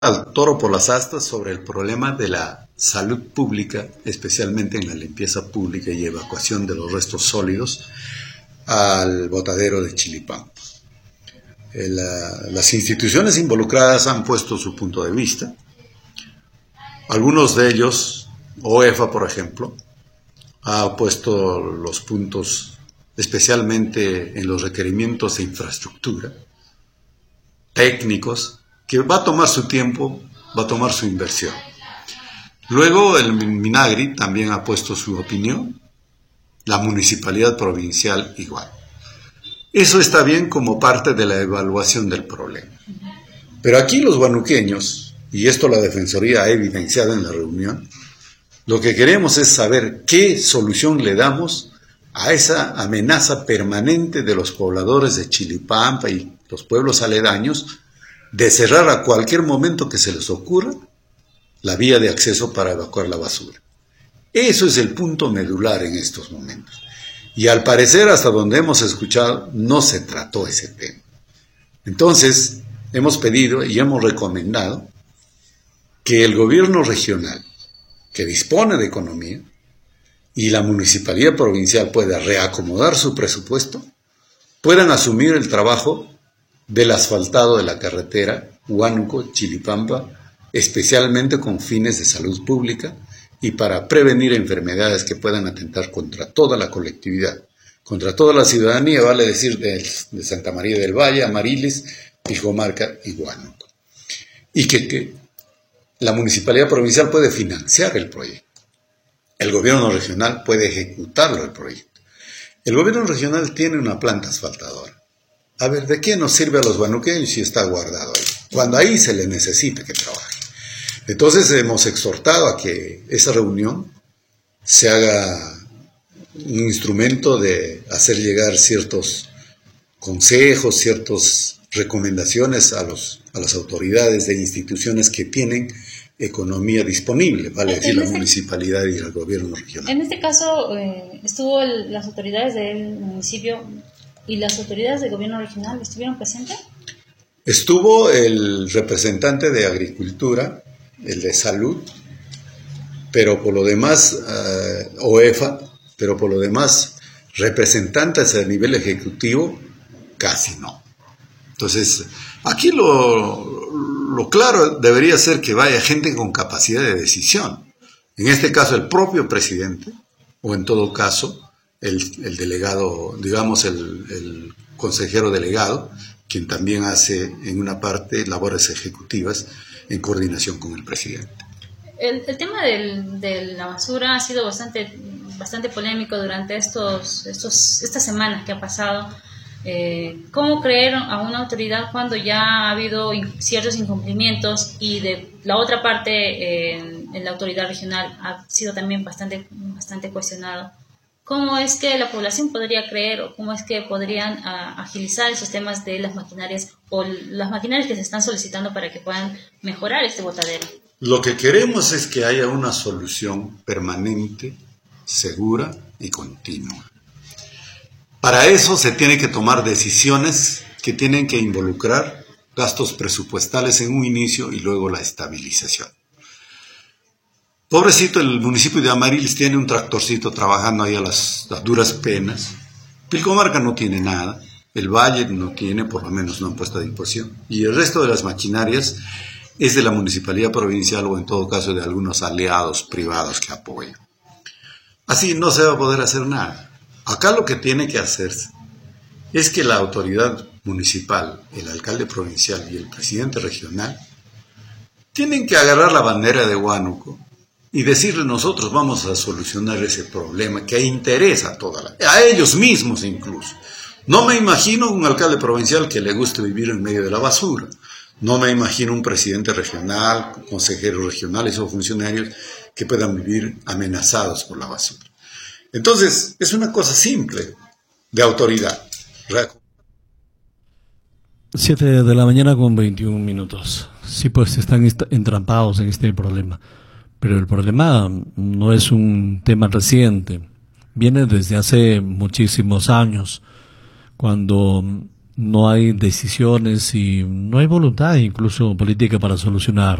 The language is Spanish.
al toro por las astas sobre el problema de la salud pública, especialmente en la limpieza pública y evacuación de los restos sólidos al botadero de Chilipampa. Las instituciones involucradas han puesto su punto de vista. Algunos de ellos, OEFA por ejemplo, ha puesto los puntos especialmente en los requerimientos de infraestructura, técnicos, que va a tomar su tiempo, va a tomar su inversión. Luego el Minagri también ha puesto su opinión, la municipalidad provincial igual. Eso está bien como parte de la evaluación del problema. Pero aquí los huanuqueños, y esto la Defensoría ha evidenciado en la reunión, lo que queremos es saber qué solución le damos a esa amenaza permanente de los pobladores de Chilipampa y los pueblos aledaños de cerrar a cualquier momento que se les ocurra la vía de acceso para evacuar la basura. Eso es el punto medular en estos momentos. Y al parecer, hasta donde hemos escuchado, no se trató ese tema. Entonces, hemos pedido y hemos recomendado que el gobierno regional, que dispone de economía, y la municipalidad provincial pueda reacomodar su presupuesto, puedan asumir el trabajo del asfaltado de la carretera Huánuco-Chilipampa, especialmente con fines de salud pública y para prevenir enfermedades que puedan atentar contra toda la colectividad, contra toda la ciudadanía, vale decir de Santa María del Valle, Amariles, Pijomarca y Huánuco. Y que la municipalidad provincial puede financiar el proyecto. El gobierno regional puede ejecutarlo el proyecto. El gobierno regional tiene una planta asfaltadora. A ver, ¿de qué nos sirve a los huanuqueños si está guardado ahí? Cuando ahí se le necesita que trabaje. Entonces hemos exhortado a que esa reunión se haga un instrumento de hacer llegar ciertos consejos, ciertas recomendaciones a las autoridades de instituciones que tienen economía disponible, vale decir la municipalidad y el gobierno regional. En este caso, estuvo las autoridades del municipio y las autoridades del gobierno regional, ¿estuvieron presentes? Estuvo el representante de Agricultura, el de Salud, pero por lo demás, OEFA, pero por lo demás, representantes a nivel ejecutivo, casi no. Entonces, aquí lo claro debería ser que vaya gente con capacidad de decisión. En este caso, el propio presidente, o en todo caso, el delegado, digamos, el consejero delegado, quien también hace en una parte labores ejecutivas en coordinación con el presidente. El tema de la basura ha sido bastante polémico durante estas semanas que ha pasado. ¿Cómo creer a una autoridad cuando ya ha habido ciertos incumplimientos y de la otra parte en la autoridad regional ha sido también bastante cuestionado? ¿Cómo es que la población podría creer o cómo es que podrían agilizar esos temas de las maquinarias o las maquinarias que se están solicitando para que puedan mejorar este botadero? Lo que queremos es que haya una solución permanente, segura y continua. Para eso se tiene que tomar decisiones que tienen que involucrar gastos presupuestales en un inicio y luego la estabilización. Pobrecito, el municipio de Amariles tiene un tractorcito trabajando ahí a las duras penas. Pilcomarca no tiene nada, el Valle no tiene, por lo menos no han puesto a disposición. Y el resto de las maquinarias es de la municipalidad provincial o en todo caso de algunos aliados privados que apoyan. Así no se va a poder hacer nada. Acá lo que tiene que hacerse es que la autoridad municipal, el alcalde provincial y el presidente regional tienen que agarrar la bandera de Huánuco y decirle nosotros vamos a solucionar ese problema que interesa a ellos mismos incluso. No me imagino un alcalde provincial que le guste vivir en medio de la basura. No me imagino un presidente regional, consejeros regionales o funcionarios que puedan vivir amenazados por la basura. Entonces, es una cosa simple de autoridad. 7:21 a.m. Sí, pues están entrampados en este problema. Pero el problema no es un tema reciente. Viene desde hace muchísimos años, cuando no hay decisiones y no hay voluntad incluso política para solucionar